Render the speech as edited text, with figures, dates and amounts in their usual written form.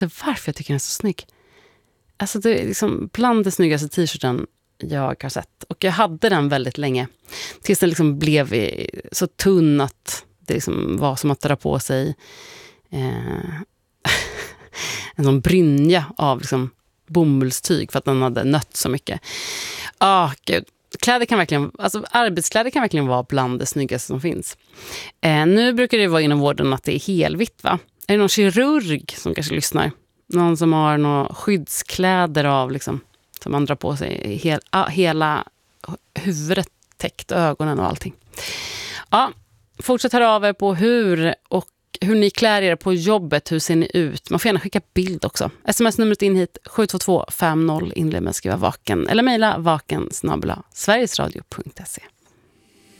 Det är varför jag tycker den är så snygg. Alltså det är liksom bland den snyggaste t-shirten jag har sett. Och jag hade den väldigt länge. Tills den liksom blev så tunn att det liksom var som att dra på sig en sån brynja av liksom bomullstyg för att den hade nött så mycket. Gud. Kläder kan verkligen, alltså arbetskläder kan verkligen vara bland det snyggaste som finns. Nu brukar det vara inom vården att det är helvitt, va? Är det någon kirurg som kanske lyssnar? Någon som har några skyddskläder av liksom, som man drar på sig hela huvudet täckt, ögonen och allting. Ja, fortsätt höra av er på hur ni klär er på jobbet, hur ser ni ut? Man får gärna skicka bild också. SMS-numret in hit 72250, inled med skriva vaken eller mejla vaken@sverigesradio.se.